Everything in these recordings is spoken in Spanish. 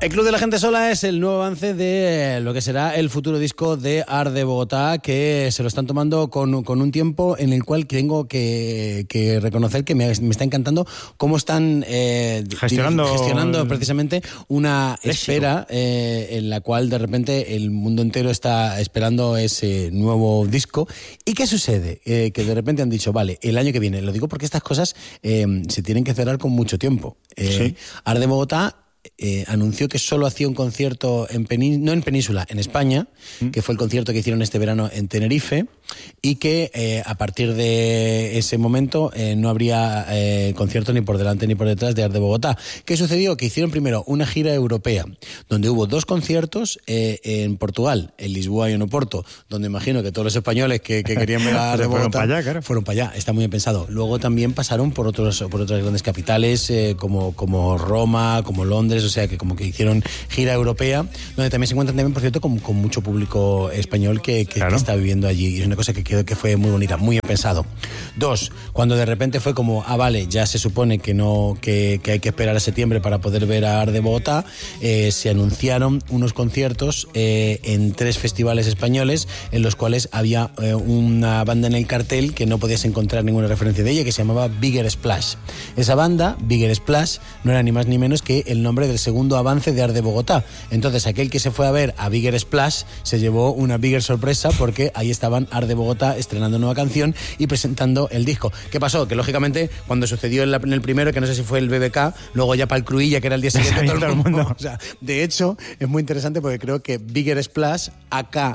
El Club de la Gente Sola es el nuevo avance de lo que será el futuro disco de Art de Bogotá, que se lo están tomando con un tiempo en el cual tengo que reconocer que me está encantando cómo están gestionando precisamente una espera en la cual de repente el mundo entero está esperando ese nuevo disco. ¿Y qué sucede? Que de repente han dicho, vale, el año que viene, lo digo porque estas cosas se tienen que cerrar con mucho tiempo. Sí. Art de Bogotá anunció que solo hacía un concierto no en Península, en España, que fue el concierto que hicieron este verano en Tenerife, y que a partir de ese momento no habría concierto ni por delante ni por detrás de Art de Bogotá. ¿Qué sucedió? Que hicieron primero una gira europea, donde hubo 2 conciertos en Portugal, en Lisboa y en Oporto, donde imagino que todos los españoles que querían ver a Art de Bogotá fueron para allá, está muy bien pensado. Luego también pasaron por otras grandes capitales, como Roma, como Londres, o sea que como que hicieron gira europea, donde también se encuentran también, por cierto, con mucho público español que está viviendo allí, y es una cosa que fue muy bonita, muy bien pensado. 2, cuando de repente fue como, vale, ya se supone que hay que esperar a septiembre para poder ver a Art de Bogotá, se anunciaron unos conciertos en 3 festivales españoles, en los cuales había una banda en el cartel que no podías encontrar ninguna referencia de ella, que se llamaba Bigger Splash. Esa banda, Bigger Splash, no era ni más ni menos que el nombre del segundo avance de Art de Bogotá. Entonces aquel que se fue a ver a Bigger Splash se llevó una bigger sorpresa, porque ahí estaban Art de Bogotá estrenando nueva canción y presentando el disco. ¿Qué pasó? Que lógicamente cuando sucedió en el primero, que no sé si fue el BBK, luego ya para el Cruilla, que era el día siguiente, todo el mundo. O sea, de hecho es muy interesante porque creo que Bigger Splash, acá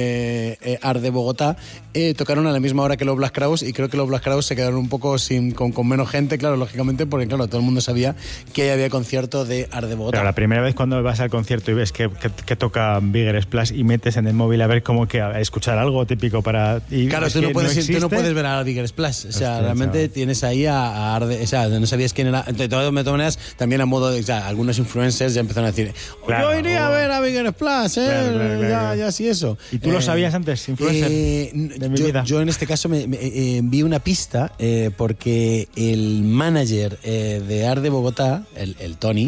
Art de Bogotá, tocaron a la misma hora que los Black Crowes, y creo que los Black Crowes se quedaron un poco con menos gente, claro, lógicamente, porque claro, todo el mundo sabía que había concierto de Art de Bogotá. Pero la primera vez cuando vas al concierto y ves que toca Bigger Splash y metes en el móvil a ver cómo que a escuchar algo típico para... Claro, tú no puedes ver a Bigger Splash, o sea, realmente tienes ahí a Art de, o sea, no sabías quién era. De todas maneras, también a modo de, o sea, algunos influencers ya empezaron a decir, yo iría a ver a Bigger Splash, claro. Ya sí eso. ¿Y tú lo sabías antes, influencer de mi vida? Yo en este caso me vi una pista, porque el manager de Art de Bogotá, el Tony,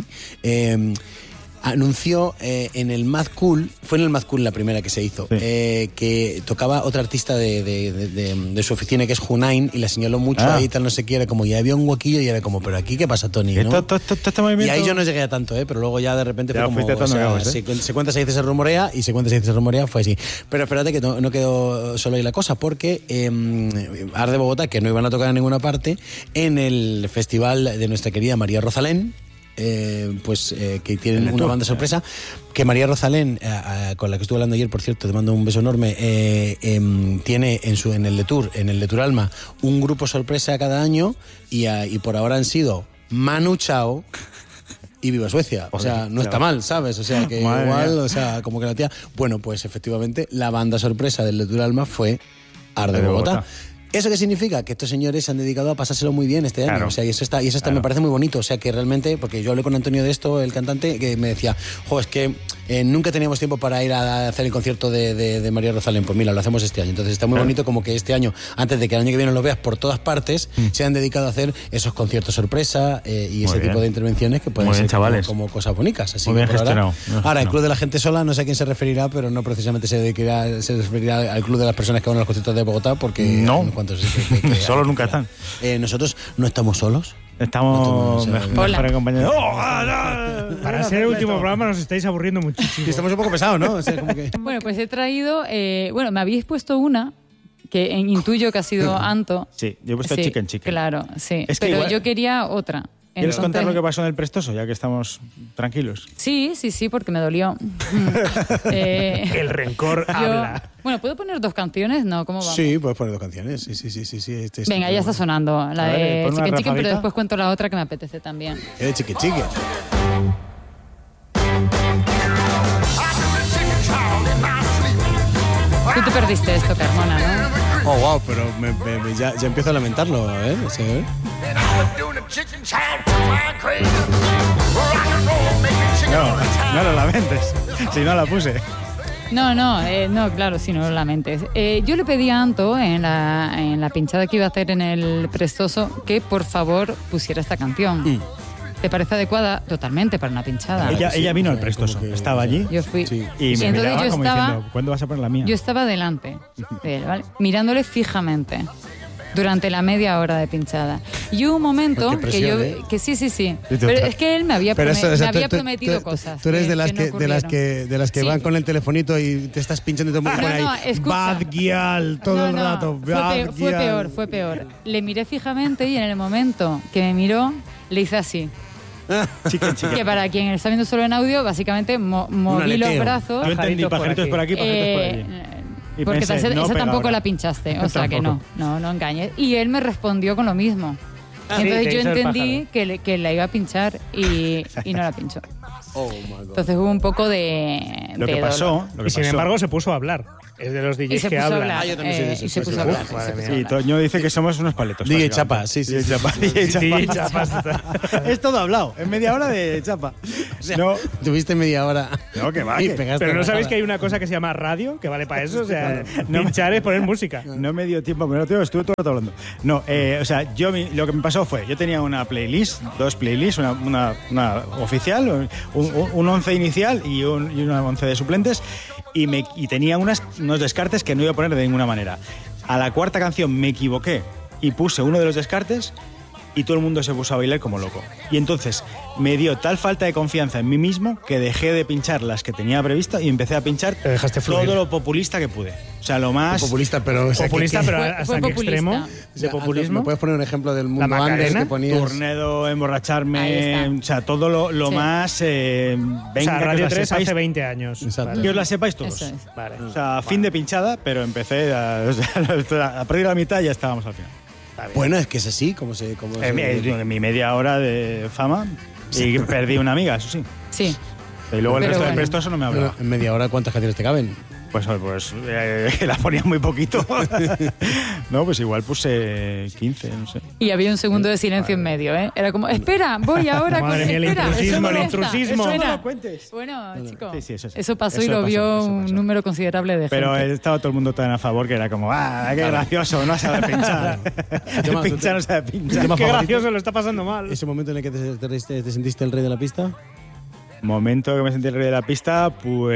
anunció en el Mad Cool, fue en el Mad Cool la primera que se hizo, que tocaba otra artista de su oficina, que es Hunain, y la señaló mucho ahí, tal, no sé qué, era como, ya había un huequillo y era como, pero aquí, ¿qué pasa, Tony? ¿No? Y ahí yo no llegué a tanto, pero luego ya de repente fue como, o sea, se cuenta, se dice, se rumorea, y se cuenta, se dice, se rumorea, fue así. Pero espérate que no quedó solo ahí la cosa, porque Art de Bogotá, que no iban a tocar en ninguna parte, en el festival de nuestra querida María Rosalén, que tienen una banda sorpresa, que María Rosalén, con la que estuve hablando ayer, por cierto, te mando un beso enorme, tiene en el de Tour Alma, un grupo sorpresa cada año, y por ahora han sido Manu Chao y Viva Suecia. O sea, no está mal, ¿sabes? O sea, que igual, o sea, como que la tía... Bueno, pues efectivamente, la banda sorpresa del de Tour Alma fue Art de Bogotá. ¿Eso qué significa? Que estos señores se han dedicado a pasárselo muy bien este año. O sea, y eso está me parece muy bonito. O sea, que realmente, porque yo hablé con Antonio de esto, el cantante, que me decía, es que nunca teníamos tiempo para ir a hacer el concierto de María Rosalén. Pues mira, lo hacemos este año. Entonces está muy bonito como que este año, antes de que el año que viene lo veas por todas partes, se han dedicado a hacer esos conciertos sorpresa y ese tipo de intervenciones que pueden ser como cosas bonitas. Así muy bien gestionado. Ahora, el Club de la Gente Sola, no sé a quién se referirá, pero no precisamente se referirá al Club de las personas que van a los conciertos de Bogotá, porque... No. Solo nunca están. Nosotros no estamos solos. Estamos mejor acompañados. Para ser el último programa nos estáis aburriendo muchísimo. Y estamos un poco pesados, ¿no? O sea, como que... Bueno, pues he traído... me habéis puesto una que intuyo que ha sido Anto. Sí, yo he puesto Chicken. Claro, sí. Es que pero igual... yo quería otra. ¿Quieres contar lo que pasó en el Prestoso, ya que estamos tranquilos? Sí, porque me dolió. El rencor habla. Bueno, ¿puedo poner 2 canciones? No, ¿cómo vamos? Sí, puedes poner 2 canciones. Sí. Venga, ya está sonando la de Chicken, pero después cuento la otra que me apetece también. Chicken. Tú te perdiste esto, Carmona, ¿no? Oh, wow, pero ya empiezo a lamentarlo, ¿eh? Sí, ¿eh? No lo lamentes, si no la puse. No, claro, sí, no lo lamentes. Yo le pedí a Anto en la pinchada que iba a hacer en el Prestoso que por favor pusiera esta canción. ¿te parece adecuada? Totalmente para una pinchada. Ella vino al Prestoso, como que- estaba allí Yo fui. Sí. y me Entonces miraba yo como estaba- diciendo, ¿cuándo vas a poner la mía? Yo estaba delante de él, ¿vale? Mirándole fijamente durante la media hora de pinchada. Y hubo un momento Qué presión, que yo... Que sí. Sí, Pero total. es que él me había, Pero eso, o sea, me había tú- prometido tú- cosas. Tú eres de las no que, de las ocurrieron. que, de las que Sí. van con el telefonito y te estás pinchando y todo el mundo No, pone no, ahí, escucha. bad girl, todo el rato, bad Fue peor. Le miré fijamente y en el momento que me miró, le hice así. Chicken. Que para quien está viendo solo en audio, básicamente moví los aleteo. brazos. Yo entendí pajaritos por aquí, pajaritos por allí. Y Porque pensé, esa no pega tampoco ahora. la pinchaste, o sea que no engañes. Y él me respondió con lo mismo. Sí, Entonces te yo hizo el entendí que la iba a pinchar y no la pinchó. Oh my God. Entonces hubo un poco de Lo que de pasó, dolor. lo que Y sin pasó. embargo se puso a hablar. Es de los Y DJs se que puso a hablan. hablar. yo también soy de esos, Y se pues, puso a sí. hablar. Uf, se madre puso a Sí, hablar. Toño dice que somos unos paletos. DJ básicamente. Chapa, sí. DJ Chapa, DJ Chapa. DJ Chapa. Es todo hablado, en media hora de Chapa. No, Tuviste media hora. no, que va. Y que- pegaste Pero no la sabéis cara. que hay una cosa que se llama radio, que vale para eso. O sea, pinchar es poner música. No me dio tiempo, pero tío, estuve todo el rato hablando. No, o sea, lo que me pasó fue, yo tenía una playlist, dos playlists, una oficial, un 11 inicial y una 11 de suplentes, y tenía unos descartes que no iba a poner de ninguna manera. A la cuarta canción me equivoqué y puse uno de los descartes y todo el mundo se puso a bailar como loco. Y entonces me dio tal falta de confianza en mí mismo que dejé de pinchar las que tenía previsto y empecé a pinchar Te dejaste fluir. todo lo populista que pude. O sea, lo más... Populista, pero... o sea, Populista, que- pero Fue ¿hasta qué populista. extremo? o De sea, populismo. ¿Me puedes poner un ejemplo del mundo Macarena, antes que ponías? Turnedo, Ahí emborracharme, está. o sea, todo lo Sí. más... O venga, sea, que Radio os la 3 sepáis, hace 20 años. Exacto. que os la sepáis todos. Eso es. Vale. O sea, fin de pinchada, pero empecé o sea, a partir de la mitad ya estábamos al final. Bueno, es que es así, como se... En mi media hora de fama y perdí una amiga, eso sí. Sí. Y luego el Pero resto del bueno. prestoso no me hablaba. Bueno, en media hora, ¿cuántas canciones te caben? Pues la ponía muy poquito. No, pues igual puse 15, no sé. Y había un segundo de silencio en medio, ¿eh? Era como, espera, voy ahora. Madre mía, el espera, intrusismo, eso no el está, intrusismo. espera. Eso no lo cuentes. Bueno, chicos, Sí, sí, eso sí. eso pasó Eso y lo pasó, vio eso un pasó. número considerable de Pero gente. estaba todo el mundo tan a favor que era como, qué gracioso, no sabe pinchar. tema- Pinchar no sabe pinchar. tema Qué favorito? gracioso, lo está pasando mal. ¿Ese momento en el que te sentiste el rey de la pista? Momento que me sentí el rey de la pista,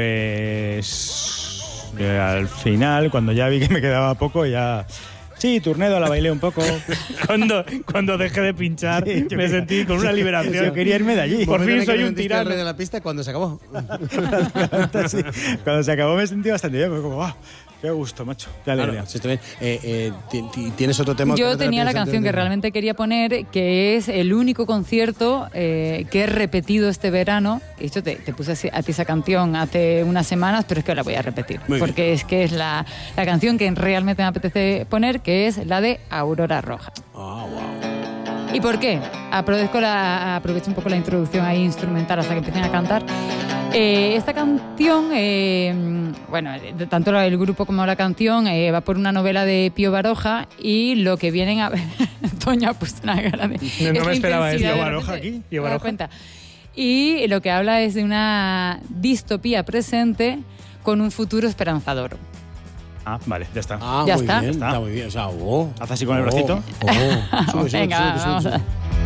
pues al final, cuando ya vi que me quedaba poco, ya... Sí, Turnedo la bailé un poco. Cuando dejé de pinchar, Sí, yo me quería- sentí con una liberación. Yo quería irme de allí. Por Momento fin en el que soy te un sentiste tirano. el rey de la pista cuando se acabó. Sí. Cuando se acabó me sentí bastante bien, fue como, qué gusto, macho. Qué alegría. Claro, sí, está bien. ¿Tienes otro tema? que Yo no te tenía la piensas canción que antes de- realmente quería poner, que es el único concierto que he repetido este verano. De hecho, te puse a ti esa canción hace unas semanas, pero es que la voy a repetir. Muy bien. Porque es que es la canción que realmente me apetece poner, que es la de Aurora Roja. Ah, wow. ¿Y por qué? Aprovecho un poco la introducción ahí instrumental hasta que empiecen a cantar. Esta canción, bueno, tanto el grupo como la canción va por una novela de Pío Baroja y lo que vienen a ver... Toño ha puesto una cara de... No esta me esperaba eso. intensidad, Pío de Baroja repente, aquí, Pío ¿te das Baroja. cuenta? Y lo que habla es de una distopía presente con un futuro esperanzador. Vale, ya está. Ah, Ya muy está. bien, Está. está muy bien. O sea, oh. Haz así con el bracito. Sube, Venga, vamos a...